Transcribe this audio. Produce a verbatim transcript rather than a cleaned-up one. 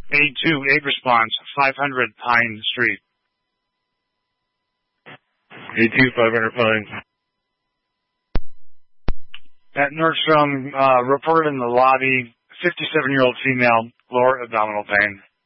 eight two eight response, five hundred Pine Street. eight two five hundred Pine. At Nordstrom, uh, reported in the lobby, fifty-seven-year-old female, lower abdominal pain.